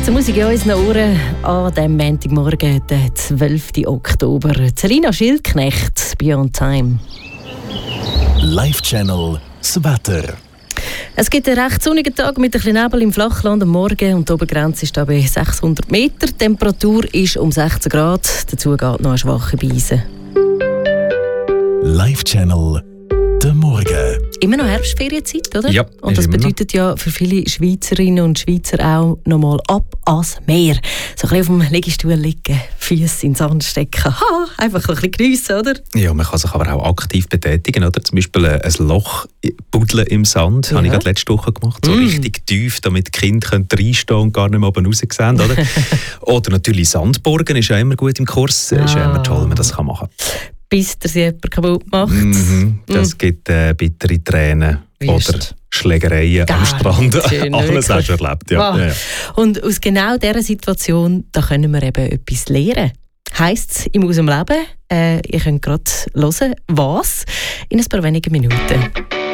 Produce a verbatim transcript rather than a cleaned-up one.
beste Musik in unseren Ohren an diesem Montagmorgen, den zwölften Oktober. Selina Schildknecht, Beyond Time. Live-Channel, das Wetter. Es gibt einen recht sonnigen Tag mit ein bisschen Nebel im Flachland am Morgen und die Obergrenze ist bei sechshundert Meter. Die Temperatur ist um sechzehn Grad, dazu geht noch eine schwache Brise. Live-Channel, der Morgen. Immer noch Herbstferienzeit, oder? Ja, und das bedeutet noch. Ja für viele Schweizerinnen und Schweizer auch nochmal ab ans Meer. So ein bisschen auf dem Liegestuhl liegen, Füße in den Sand stecken. Ha, einfach ein bisschen geniessen, oder? Ja, man kann sich aber auch aktiv betätigen, oder? Zum Beispiel ein Loch buddeln im Sand, ja. habe ich gerade letzte Woche gemacht. So mm. richtig tief, damit die Kinder reinstehen können und gar nicht mehr oben raus sehen, oder? Oder natürlich Sandburgen ist ja immer gut im Kurs. Es ah. ist ja immer toll, wenn man das machen kann. Bis der sie jemand kaputt macht. Mhm, das mm. gibt äh, bittere Tränen. Wüst. Oder Schlägereien Gar am Strand. Alles hast du erlebt. Ja. Wow. Ja, ja. Und aus genau dieser Situation da können wir eben etwas lernen. Heisst es im Aus dem Leben. Äh, ihr könnt gerade hören, was in ein paar wenigen Minuten.